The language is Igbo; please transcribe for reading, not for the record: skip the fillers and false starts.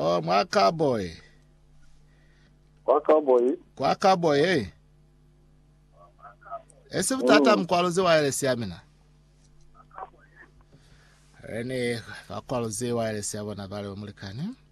Oh, my cowboy. Kwa cowboy, eh? Ese mtata mkwaloze wireless yamina. Ene, kwa kwaloze wireless yabona bale omulikani.